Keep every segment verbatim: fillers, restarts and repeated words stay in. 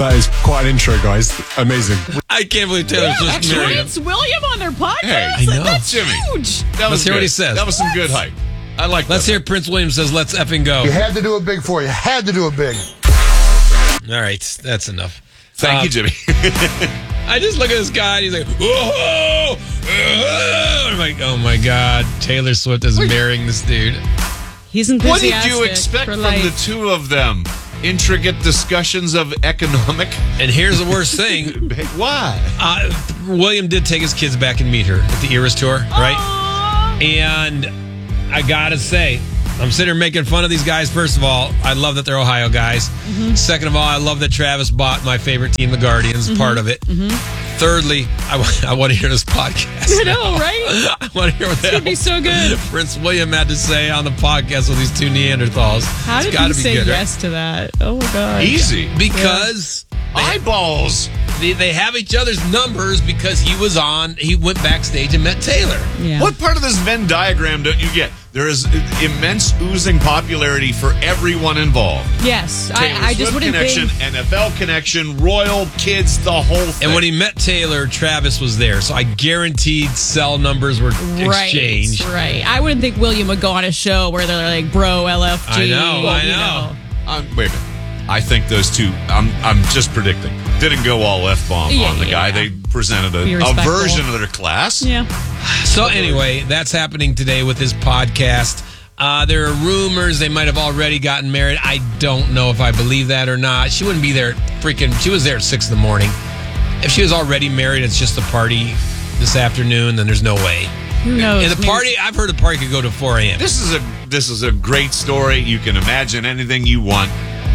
That is quite an intro, guys. Amazing. I can't believe Taylor Yeah, Swift married him. Prince William on their podcast. Hey, I know. That's Jimmy. huge. That was Let's hear good. what he says. That was some good hype. I like Let's that. hear Prince William says, let's effing go. You had to do it big for you. Had to do it big. All right, that's enough. Thank Uh, you, Jimmy. I just look at this guy and he's like, whoa! whoa. I'm like, oh my God, Taylor Swift is marrying this dude. He's What did enthusiastic. you expect for from like, the two of them? Intricate discussions of economic. And here's the worst thing. Why? Uh, William did take his kids back and meet her at the Eras tour, right? Aw. And I gotta say, I'm sitting here making fun of these guys. First of all, I love that they're Ohio guys. Mm-hmm. Second of all, I love that Travis bought my favorite team, the Guardians, Mm-hmm. part of it. Thirdly, I, w- I want to hear this podcast. I know, right? I want to hear what the It's gonna be so good. Prince William had to say on the podcast with these two Neanderthals. How It's did gotta you be say good, right? yes to that? Oh my God. Easy. Because Eyeballs. they, they have each other's numbers because he was on, he went backstage and met Taylor. Yeah. What part of this Venn diagram don't you get? There is immense oozing popularity for everyone involved. Yes, Taylor I, I just Swift wouldn't connection, think. N F L connection, royal kids, the whole thing. And when he met Taylor, Travis was there. So I guaranteed cell numbers were Right, exchanged. right. I wouldn't think William would go on a show where they're like, bro, L F G. I know, I you know. Um, wait a minute. I think those two. I'm. I'm just predicting. Didn't go all f bomb Yeah, on the yeah, guy. yeah. They presented a, Be a respectful. version of their class. Yeah. So anyway, that's happening today with this podcast. Uh, there are rumors they might have already gotten married. I don't know if I believe that or not. She wouldn't be there at freaking... She was there at six in the morning. If she was already married, it's just a party this afternoon, then there's no way. Who knows? And the Maybe- party, I've heard the party could go to four a.m. This is a. This is a great story. You can imagine anything you want.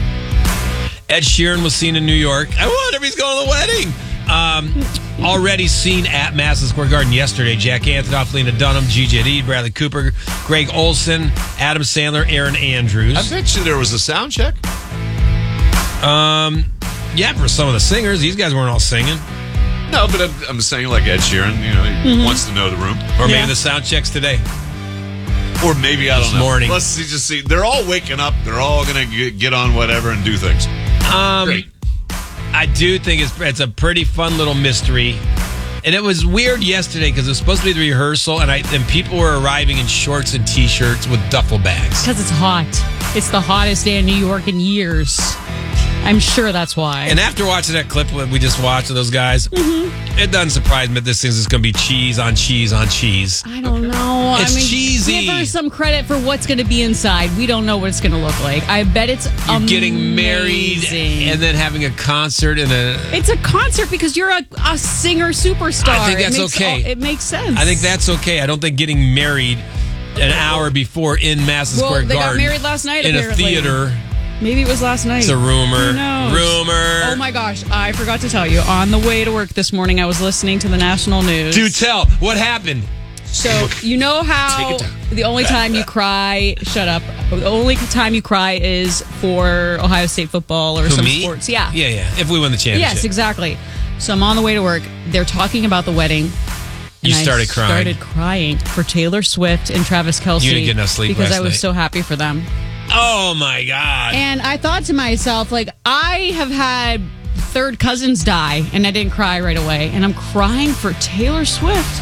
Ed Sheeran was seen in New York. I wonder if he's going to the wedding. Um, already seen at Madison Square Garden yesterday. Jack Antonoff, Lena Dunham, G J D, Bradley Cooper, Greg Olson, Adam Sandler, Aaron Andrews. I bet you there was a sound check. Um, yeah, for some of the singers. These guys weren't all singing. No, but I'm, I'm saying like Ed Sheeran. You know, he Mm-hmm. wants to know the room, Or maybe Yeah. the sound checks today. or maybe I don't This know. morning. Let's see, just see. They're all waking up. They're all gonna get, get on whatever and do things. Um, Great. I do think it's it's a pretty fun little mystery. And it was weird yesterday because it was supposed to be the rehearsal, and I and people were arriving in shorts and T-shirts with duffel bags. Because it's hot. It's the hottest day in New York in years. I'm sure that's why. And after watching that clip that we just watched of those guys, it doesn't surprise me that this thing's just going to be cheese on cheese on cheese. I don't know. It's I mean, cheesy. Give her some credit for what's going to be inside. We don't know what it's going to look like. I bet it's You're amazing. getting married and then having a concert and a. It's a concert because you're a, a singer superstar. I think that's it makes, okay. It makes sense. I think that's okay. I don't think getting married an hour before in Madison Well, Square they got Garden married last night, in apparently. a theater. Maybe it was last night. It's a rumor. Who knows? Rumor. Oh my gosh, I forgot to tell you. On the way to work this morning, I was listening to the national news. Do tell. What happened? So you know how Take it down. the only time you cry, shut up. The only time you cry is for Ohio State football or Who, some me? sports. Yeah. Yeah, yeah. If we win the championship. Yes, exactly. So I'm on the way to work. They're talking about the wedding. You and I started crying. started crying for Taylor Swift and Travis Kelce. You didn't get enough sleep because last I was night. so happy for them. Oh my God. And I thought to myself, like, I have had third cousins die, and I didn't cry right away. And I'm crying for Taylor Swift.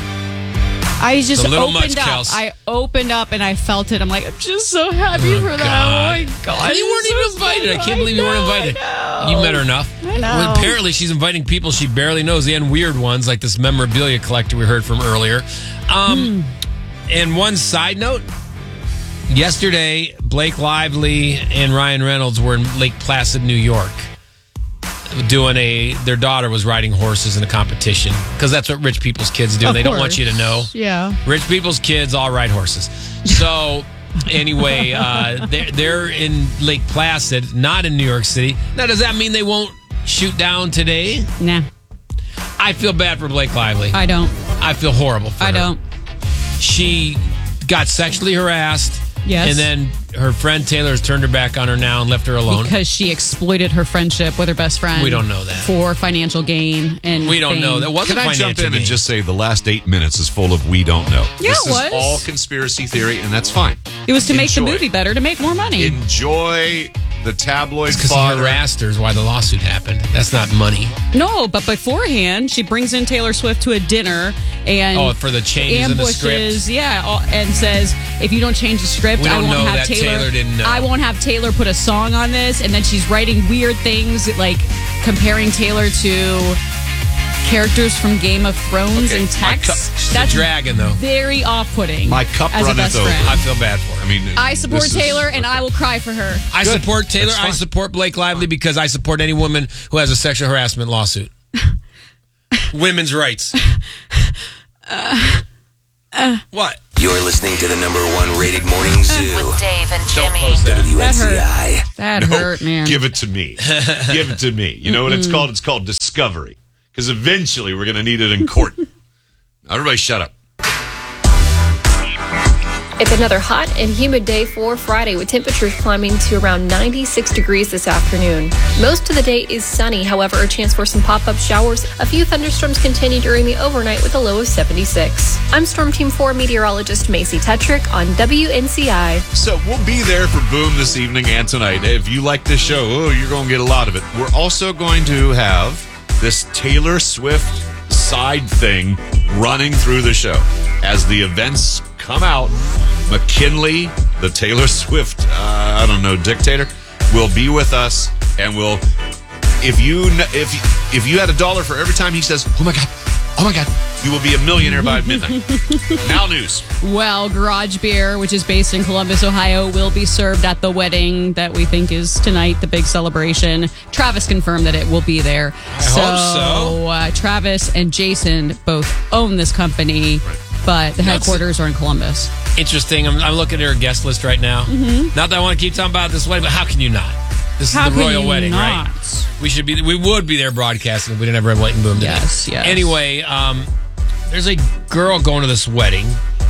I just a little opened much, up. Kels. I opened up and I felt it. I'm like, I'm just so happy Oh, for that. God. Oh my God. You weren't I'm even so invited. I sorry. can't believe you weren't know, invited. I know. You met her enough. I know. Well, apparently, she's inviting people she barely knows and weird ones, like this memorabilia collector we heard from earlier. Um, Hmm. And one side note yesterday, Blake Lively and Ryan Reynolds were in Lake Placid, New York, doing a. Their daughter was riding horses in a competition because that's what rich people's kids do. Of They don't want course. you to know. Yeah. Rich people's kids all ride horses. So anyway, uh, they're, they're in Lake Placid, not in New York City. Now, does that mean they won't shoot down today? Nah, I feel bad for Blake Lively. I don't. I feel horrible for I her. don't. She got sexually harassed. Yes. And then her friend Taylor has turned her back on her now and left her alone. Because she exploited her friendship with her best friend. We don't know that. For financial gain and We don't fame. know. That wasn't Can I financial jump in gain. and just say the last eight minutes is full of we don't know? Yeah, this it is was. all conspiracy theory, and that's fine. It was to make Enjoy. the movie better, to make more money. Enjoy the tabloid Because he fodder. harassed her is why the lawsuit happened. That's not money. No, but beforehand, she brings in Taylor Swift to a dinner and Oh, for the changes in the ambushes, script? yeah, all- and says, if you don't change the script, We I don't won't know have that Taylor. Taylor didn't know. I won't have Taylor put a song on this, and then she's writing weird things like comparing Taylor to characters from Game of Thrones Okay, in my text. cu- She's a That's dragon, though. very off-putting. My cup as a runneth best over. friend. I feel bad for her. I mean, I support this is- Taylor, and I will cry for her. I Good. support Taylor. That's I fine. support Blake Lively because I support any woman who has a sexual harassment lawsuit. Women's rights. Uh, what? You're listening to the number one rated morning zoo. With Dave and Don't Jimmy. post that. W N C That I. That hurt, man. Give it to me. Give it to me. You know what it's called? It's called discovery. Because eventually we're going to need it in court. Everybody shut up. It's another hot and humid day for Friday with temperatures climbing to around ninety-six degrees this afternoon. Most of the day is sunny, however, a chance for some pop-up showers. A few thunderstorms continue during the overnight with a low of seventy-six. I'm Storm Team four meteorologist Macy Tetrick on W N C I. So we'll be there for Boom this evening and tonight. If you like this show, oh, you're going to get a lot of it. We're also going to have this Taylor Swift side thing running through the show. As the events come out, McKinley, the Taylor Swift, uh, I don't know, dictator, will be with us, and will, if you if if you had a dollar for every time he says, "Oh my God, oh my God," you will be a millionaire by midnight. Now news. Well, Garage Beer, which is based in Columbus, Ohio, will be served at the wedding that we think is tonight, the big celebration. Travis confirmed that it will be there. I hope so. Uh, Travis and Jason both own this company, but the That's- headquarters are in Columbus. Interesting. I'm, I'm looking at her guest list right now. Mm-hmm. Not that I want to keep talking about this wedding, but how can you not? This How is the can royal you wedding, not? right? We should be. We would be there broadcasting if we didn't have Red, White, and Boom today. Yes, yes. Anyway, um, there's a girl going to this wedding.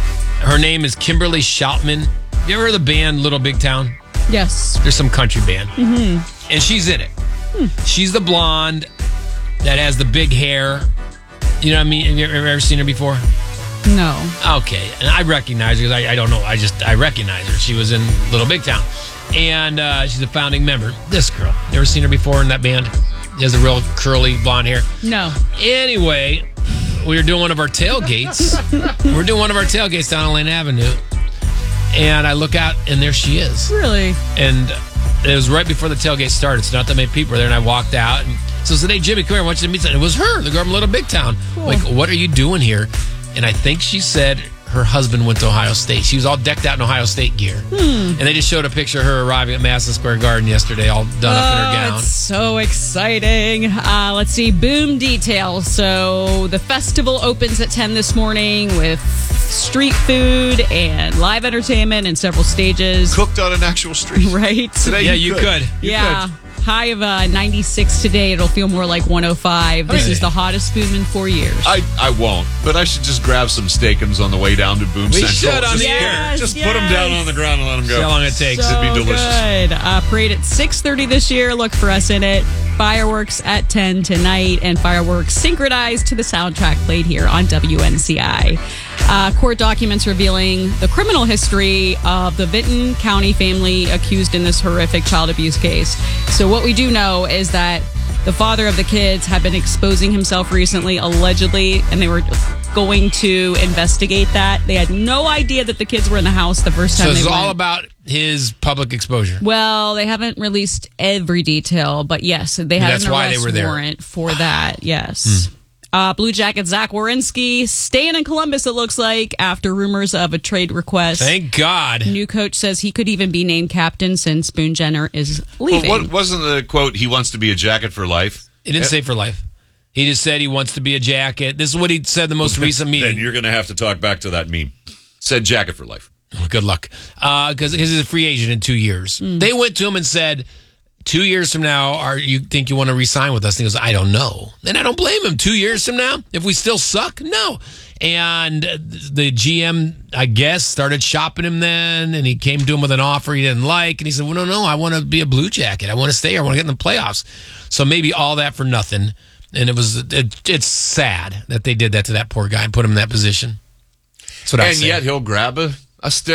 Her name is Kimberly Shoutman. You ever heard of the band Little Big Town? Yes. There's some country band. Mm-hmm. And she's in it. Hmm. She's the blonde that has the big hair. You know what I mean? Have you ever, ever seen her before? No. Okay. And I recognize her because I, I don't know. I just, I recognize her. She was in Little Big Town. And uh, she's a founding member. This girl. You ever seen her before in that band? She has a real curly blonde hair. No. Anyway, we were doing one of our tailgates. We're doing one of our tailgates down on Lane Avenue. And I look out, and there she is. Really? And it was right before the tailgate started, so not that many people were there. And I walked out, and so I said, "Hey, Jimmy, come here. I want you to meet someone." It was her, the girl from Little Big Town. Like, what are you doing here? And I think she said her husband went to Ohio State. She was all decked out in Ohio State gear. And they just showed a picture of her arriving at Madison Square Garden yesterday, all done up in her Oh, gown. it's so exciting. Uh, let's see, Boom details. So the festival opens at ten this morning with street food and live entertainment and several stages. Cooked on an actual street. Right? Today Yeah, you could. You yeah. could. High of uh, ninety-six today. It'll feel more like one oh five. This Hey. is the hottest Boom in four years. I, I won't, but I should just grab some steakums on the way down to Boom We Central. should on just the air. just Yes, put them down yes. on the ground and let them See how go. long it takes. So It'd be delicious. good. Uh, parade at six thirty this year. Look for us in it. Fireworks at ten tonight, and fireworks synchronized to the soundtrack played here on W N C I. Uh, court documents revealing the criminal history of the Vinton County family accused in this horrific child abuse case. So what we do know is that the father of the kids had been exposing himself recently, allegedly, and they were going to investigate that. They had no idea that the kids were in the house the first time So they it's went. all about his public exposure. Well, they haven't released every detail, but yes, they had That's an why they arrest were there. warrant for that. Yes. Uh, Blue Jacket Zach Wierenski staying in Columbus, it looks like, after rumors of a trade request. Thank God. New coach says he could even be named captain since Boone Jenner is Well, leaving. what wasn't the quote? He wants to be a jacket for life. He didn't say for life. He just said he wants to be a jacket. This is what he said in the most recent Then meeting. you're going to have to talk back to that meme. Said jacket for life. Good luck. Because he's a free agent in two years. They went to him and said, two years from now, are you think you want to re-sign with us? And he goes, I don't know. And I don't blame him. Two years from now, if we still suck, no. And the G M, I guess, started shopping him then, and he came to him with an offer he didn't like. And he said, well, no, no, I want to be a Blue Jacket. I want to stay here. I want to get in the playoffs. So maybe all that for nothing. And it was it, it's sad that they did that to that poor guy and put him in that position. That's what I And say. yet he'll grab a, a stick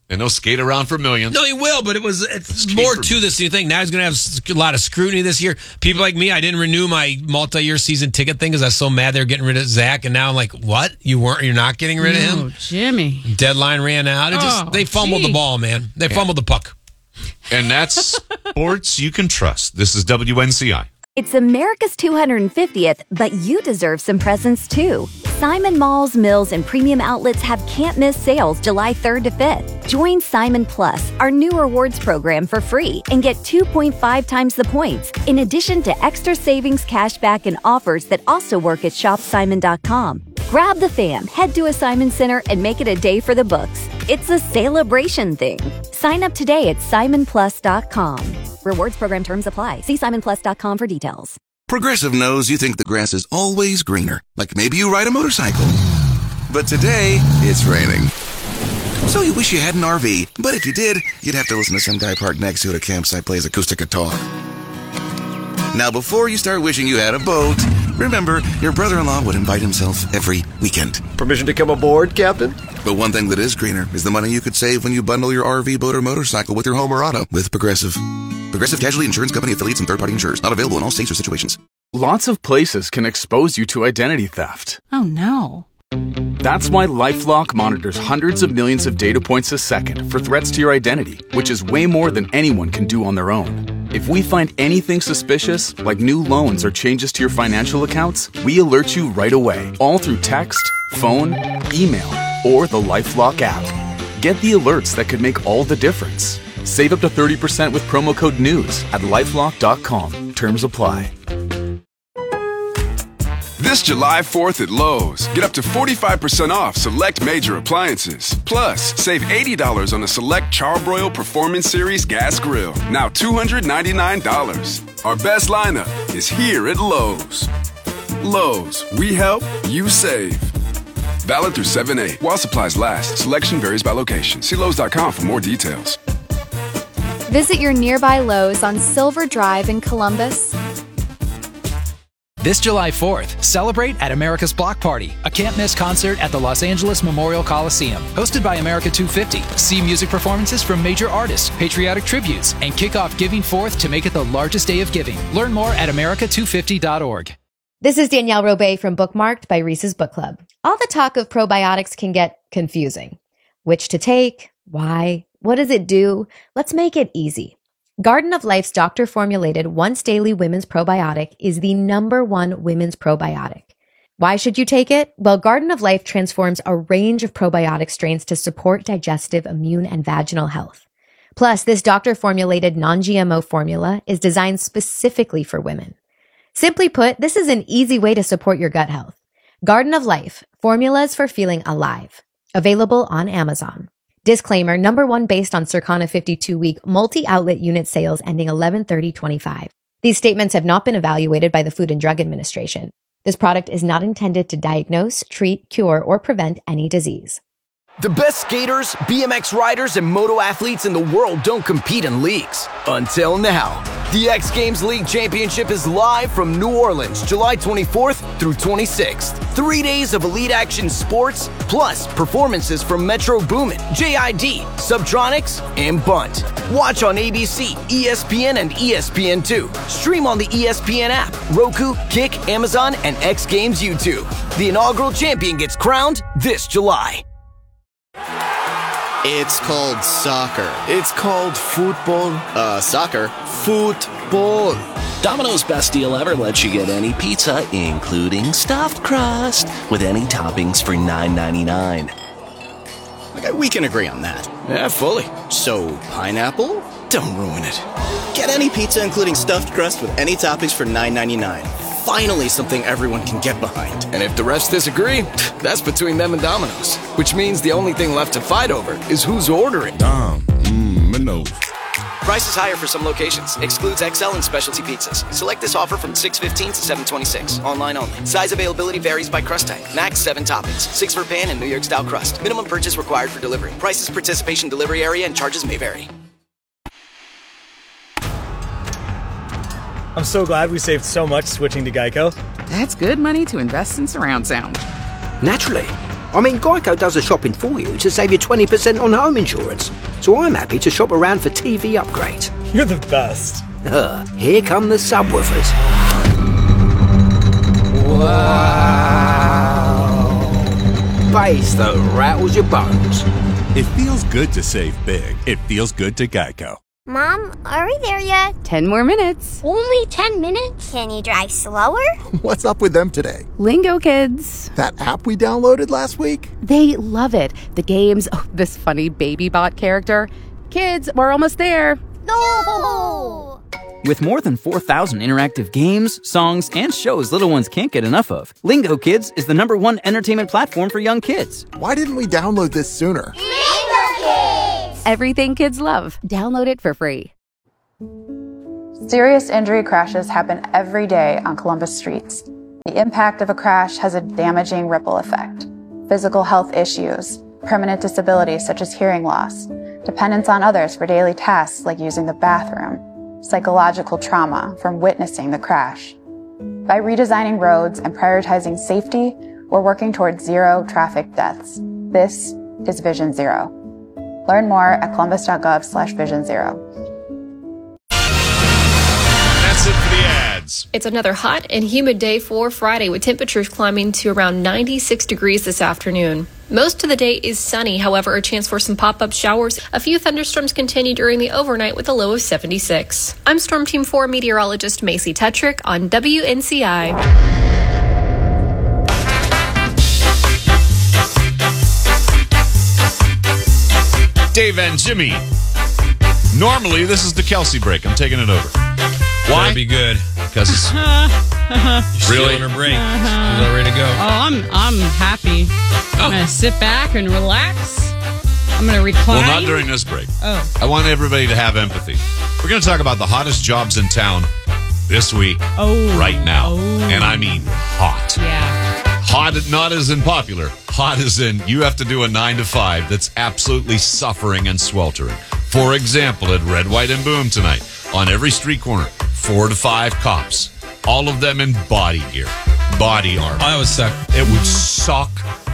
And they'll skate around for millions. No, he will, but it was it's Skate more for to this new thing. Now he's going to have s- a lot of scrutiny this year. People like me, I didn't renew my multi-year season ticket thing because I was so mad they were getting rid of Zach, and now I'm like, what? You weren't? You're not getting rid of him? Oh, Jimmy. Deadline ran out. It just Oh, they fumbled gee. the ball, man. They fumbled the puck. And that's sports you can trust. This is W N C I. It's America's two hundred fiftieth, but you deserve some presents too. Simon Malls, Mills, and Premium Outlets have can't-miss sales July third to fifth. Join Simon Plus, our new rewards program, for free and get two point five times the points, in addition to extra savings, cashback, and offers that also work at shop simon dot com. Grab the fam, head to a Simon Center, and make it a day for the books. It's a celebration thing. Sign up today at simon plus dot com. Rewards program terms apply. See simon plus dot com for details. Progressive knows you think the grass is always greener, like maybe you ride a motorcycle. But today, it's raining. So you wish you had an R V, but if you did, you'd have to listen to some guy parked next to it at a campsite plays acoustic guitar. Now, before you start wishing you had a boat, remember, your brother-in-law would invite himself every weekend. Permission to come aboard, Captain? But one thing that is greener is the money you could save when you bundle your R V, boat, or motorcycle with your home or auto with Progressive. Progressive Casualty Insurance Company affiliates and third-party insurers. Not available in all states or situations. Lots of places can expose you to identity theft. Oh, no. That's why LifeLock monitors hundreds of millions of data points a second for threats to your identity, which is way more than anyone can do on their own. If we find anything suspicious, like new loans or changes to your financial accounts, we alert you right away, all through text, phone, email, or the LifeLock app. Get the alerts that could make all the difference. Save up to thirty percent with promo code NEWS at lifelock dot com. Terms apply. This July fourth at Lowe's, get up to forty-five percent off select major appliances. Plus, save eighty dollars on a select Charbroil Performance Series gas grill, now two hundred ninety-nine dollars. Our best lineup is here at Lowe's. Lowe's, we help, you save. Valid through seven eight. While supplies last, selection varies by location. See Lowe's dot com for more details. Visit your nearby Lowe's on Silver Drive in Columbus. This July fourth, celebrate at America's Block Party, a can't-miss concert at the Los Angeles Memorial Coliseum. Hosted by America two fifty. See music performances from major artists, patriotic tributes, and kick off Giving Fourth to make it the largest day of giving. Learn more at america two fifty dot org. This is Danielle Robay from Bookmarked by Reese's Book Club. All the talk of probiotics can get confusing. Which to take? Why? What does it do? Let's make it easy. Garden of Life's doctor-formulated once-daily women's probiotic is the number one women's probiotic. Why should you take it? Well, Garden of Life transforms a range of probiotic strains to support digestive, immune, and vaginal health. Plus, this doctor-formulated non-G M O formula is designed specifically for women. Simply put, this is an easy way to support your gut health. Garden of Life, formulas for feeling alive. Available on Amazon. Disclaimer, number one based on Circana fifty-two week multi-outlet unit sales ending eleven thirty twenty-five. These statements have not been evaluated by the Food and Drug Administration. This product is not intended to diagnose, treat, cure, or prevent any disease. The best skaters, B M X riders, and moto athletes in the world don't compete in leagues. Until now. The X Games League Championship is live from New Orleans, July twenty-fourth through twenty-sixth. Three days of elite action sports, plus performances from Metro Boomin, J I D, Subtronics, and Bunt. Watch on A B C, E S P N, and E S P N two. Stream on the E S P N app, Roku, Kick, Amazon, and X Games YouTube. The inaugural champion gets crowned this July. It's called soccer. It's called football. Uh, soccer. Football. Domino's best deal ever lets you get any pizza, including stuffed crust, with any toppings for nine ninety-nine. Okay, we can agree on that. Yeah, fully. So, pineapple? Don't ruin it. Get any pizza, including stuffed crust, with any toppings for nine ninety-nine. Finally, something everyone can get behind. And if the refs disagree, that's between them and Domino's. Which means the only thing left to fight over is who's ordering. Dom, mmm, Minos. Price is higher for some locations. Excludes X L and specialty pizzas. Select this offer from six fifteen to seven twenty-six. Online only. Size availability varies by crust type. Max seven toppings. Six for pan and New York style crust. Minimum purchase required for delivery. Prices, participation, delivery area, and charges may vary. I'm so glad we saved so much switching to Geico. That's good money to invest in surround sound. Naturally. I mean, Geico does the shopping for you to save you twenty percent on home insurance. So I'm happy to shop around for T V upgrades. You're the best. Uh, here come the subwoofers. Wow. Bass that rattles your bones. It feels good to save big. It feels good to Geico. Mom, are we there yet? Ten more minutes. Only ten minutes? Can you drive slower? What's up with them today? Lingo Kids. That app we downloaded last week? They love it. The games, oh, this funny baby bot character. Kids, we're almost there. No! With more than four thousand interactive games, songs, and shows little ones can't get enough of, Lingo Kids is the number one entertainment platform for young kids. Why didn't we download this sooner? Lingo Kids! Everything kids love. Download it for free. Serious injury crashes happen every day on Columbus streets. The impact of a crash has a damaging ripple effect. Physical health issues, permanent disabilities such as hearing loss, dependence on others for daily tasks like using the bathroom, psychological trauma from witnessing the crash. By redesigning roads and prioritizing safety, we're working towards zero traffic deaths. This is Vision Zero. Learn more at columbus.gov slash vision zero. That's it for the ads. It's another hot and humid day for Friday, with temperatures climbing to around ninety-six degrees this afternoon. Most of the day is sunny, however, a chance for some pop-up showers. A few thunderstorms continue during the overnight with a low of seventy-six. I'm Storm Team four meteorologist Macy Tetrick on W N C I. Dave and Jimmy. Normally, this is the Kelsey break. I'm taking it over. Why? That'd be good. Because it's really on her break. Uh-huh. She's all ready to go. Oh, I'm I'm happy. I'm gonna sit back and relax. I'm gonna recline. Well, not during this break. Oh. I want everybody to have empathy. We're going to talk about the hottest jobs in town this week, oh. right now. Oh. And I mean hot. Yeah. Hot, not as in popular. Hot as in you have to do a nine to five that's absolutely suffering and sweltering. For example, at Red, White, and Boom tonight, on every street corner, four to five cops, all of them in body gear, body armor. Oh, that would suck. It would suck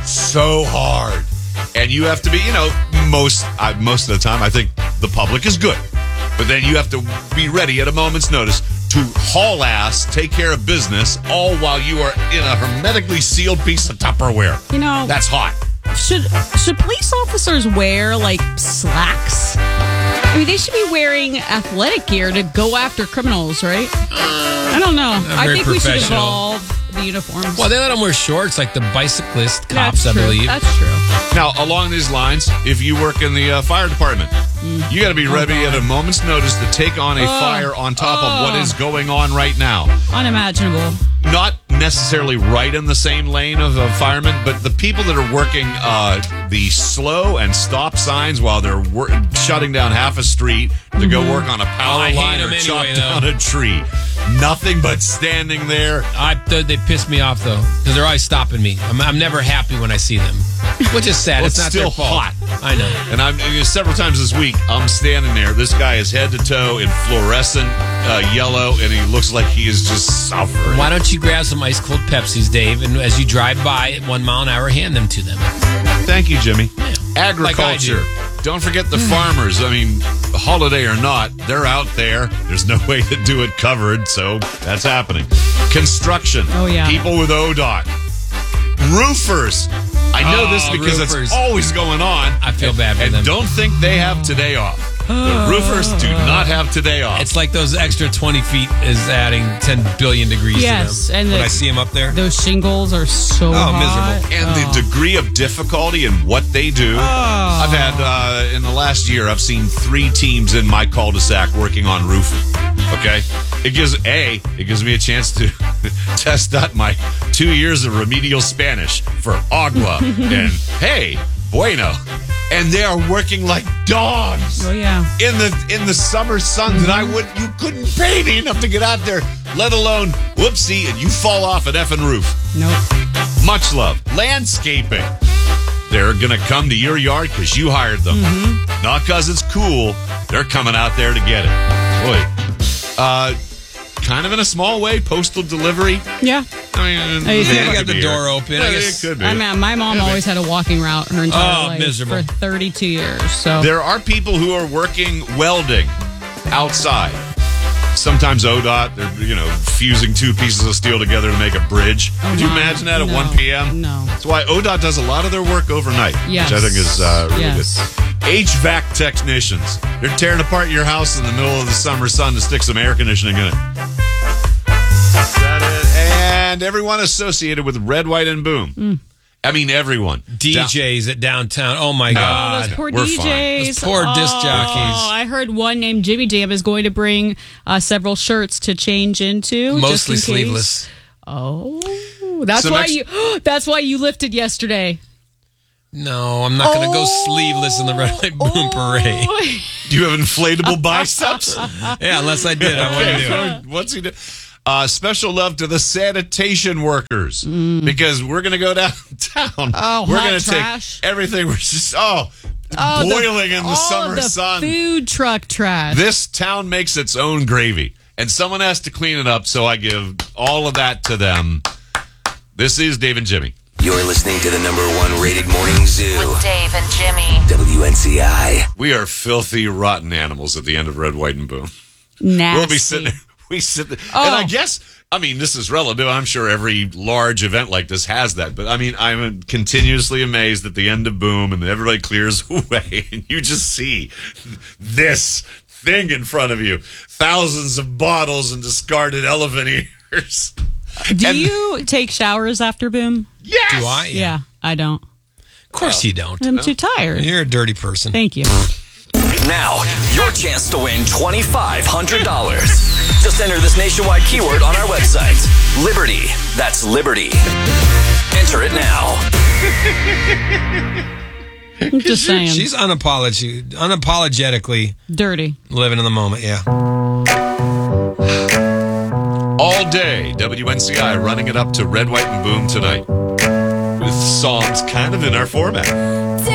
so hard. And you have to be, you know, most uh, most of the time, I think the public is good. But then you have to be ready at a moment's notice to haul ass, take care of business, all while you are in a hermetically sealed piece of Tupperware. You know, that's hot. Should should police officers wear like slacks? I mean, they should be wearing athletic gear to go after criminals, right? I don't know. I think we should evolve the uniforms. Well, they let them wear shorts like the bicyclist cops, That's I true. believe. That's true. Now, along these lines, if you work in the uh, fire department, mm. you got to be ready oh, at a moment's notice to take on a oh. fire on top oh. of what is going on right now. Unimaginable. Not necessarily right in the same lane of uh, firemen, but the people that are working uh, the slow and stop signs while they're wor- shutting down half a street to mm-hmm. go work on a power oh, line or anyway, chop though. down a tree. Nothing but standing there. I, they piss me off, though, because they're always stopping me. I'm, I'm never happy when I see them, which is sad. Well, it's, it's not still their fault. hot. I know. And I'm you know, several times this week, I'm standing there. This guy is head to toe in fluorescent uh, yellow, and he looks like he is just suffering. Why don't you grab some ice cold Pepsis, Dave, and as you drive by at one mile an hour, hand them to them? Thank you, Jimmy. Yeah. Agriculture. Like Don't forget the farmers. I mean, holiday or not, they're out there. There's no way to do it covered, so that's happening. Construction. Oh, yeah. People with O D O T. Roofers. I know oh, this because roofers. it's always going on. I feel and, bad for and them. don't think they have today off. The roofers do not have today off. It's like those extra twenty feet is adding ten billion degrees yes, to them. and when the, I see them up there. Those shingles are so oh, hot. miserable. And oh. the degree of difficulty in what they do. Oh. I've had, uh, in the last year, I've seen three teams in my cul-de-sac working on roofing. Okay? It gives, A, it gives me a chance to test out my two years of remedial Spanish for agua. And, hey, bueno. And they are working like dogs. Oh yeah. In the in the summer sun mm-hmm. that I would you couldn't pay me enough to get out there, let alone whoopsie and you fall off an effing roof. Nope. Much love. Landscaping. They're gonna come to your yard because you hired them. Mm-hmm. Not because it's cool. They're coming out there to get it. Boy. Uh kind of in a small way, postal delivery. Yeah. I mean, Hey, They yeah, got the door open. Yeah, I guess. it could be. I mean, my mom always had a walking route her entire Oh, life miserable. for thirty-two years. So There are people who are working welding outside. Sometimes O D O T, they're, you know, fusing two pieces of steel together to make a bridge. Oh, Could you my. imagine that at No. one p.m.? No. That's why O D O T does a lot of their work overnight, Yes. which I think is uh, really Yes. good. H V A C technicians. They're tearing apart your house in the middle of the summer sun to stick some air conditioning in it. Is that it? And everyone associated with Red, White, and Boom. Mm. I mean, everyone. D Js at downtown. Oh, my Oh, God. those poor We're D Js. Those poor disc Oh, jockeys. I heard one named Jimmy Jam is going to bring uh, several shirts to change into. Mostly just in case. sleeveless. Oh, that's Some why ex- you. That's why you lifted yesterday. No, I'm not going to go sleeveless in the Red Light Boom Parade. Do you have inflatable biceps? Yeah, unless I did. I wouldn't do it. What's he do? Uh, special love to the sanitation workers because we're going to go downtown. Oh, we're hot going to trash. take everything. We're just oh, Oh, boiling in the oh, summer the sun. Food truck trash. This town makes its own gravy, and someone has to clean it up. So I give all of that to them. This is Dave and Jimmy. You're listening to the number one rated morning zoo. With Dave and Jimmy. W N C I. We are filthy, rotten animals at the end of Red, White, and Boom. Nasty. We'll be sitting there. We sit there. Oh. And I guess, I mean, this is relative. I'm sure every large event like this has that. But I mean, I'm continuously amazed at the end of Boom and everybody clears away. And you just see this thing in front of you. Thousands of bottles and discarded elephant ears. Do And- you take showers after Boom? Yes! Do I? Yeah, I don't. Of course you don't. I'm too tired. You're a dirty person. Thank you. Now, your chance to win twenty-five hundred dollars. Just enter this nationwide keyword on our website. Liberty. That's Liberty. Enter it now. I'm just saying. She's unapolog- unapologetically dirty. Living in the moment, yeah. All day, W N C I running it up to Red, White, and Boom tonight with songs kind of in our format.